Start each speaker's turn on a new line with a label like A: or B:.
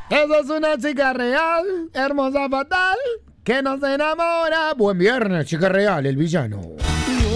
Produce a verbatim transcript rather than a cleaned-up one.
A: Esa es una chica real, hermosa fatal, que nos enamora. Buen viernes, chica real, el villano.